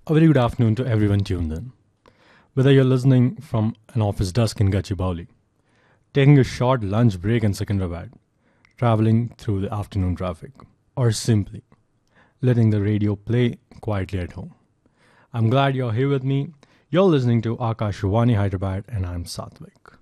A very good afternoon to everyone tuned in. Whether you're listening from an office desk in Gachibowli, taking a short lunch break in Secunderabad, traveling through the afternoon traffic, or simply letting the radio play quietly at home. I'm glad you're here with me. You're listening to Akashvani Hyderabad, and I'm Satvik.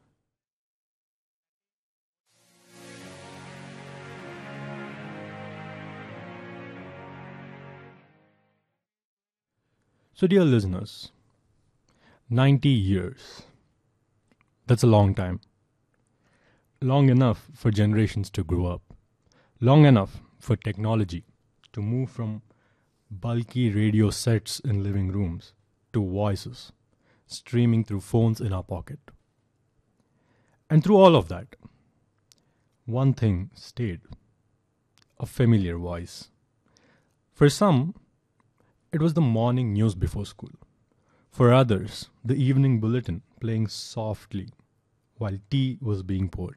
So, dear listeners, 90 years. That's a long time. Long enough for generations to grow up. Long enough for technology to move from bulky radio sets in living rooms to voices streaming through phones in our pocket. And through all of that, one thing stayed: a familiar voice. For some, it was the morning news before school. For others, the evening bulletin playing softly while tea was being poured.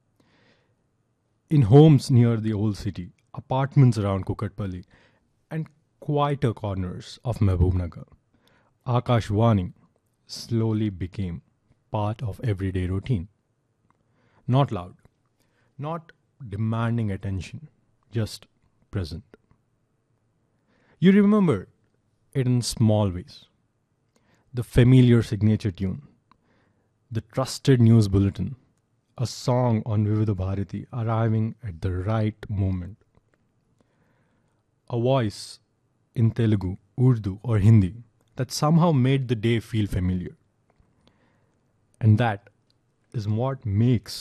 In homes near the old city, apartments around Kukatpalli, and quieter corners of Mehboob Akashvani slowly became part of everyday routine. Not loud, not demanding attention, just present. You remember it in small ways: the familiar signature tune, the trusted news bulletin, a song on Vividha Bharati arriving at the right moment, a voice in Telugu, Urdu, or Hindi that somehow made the day feel familiar. And that is what makes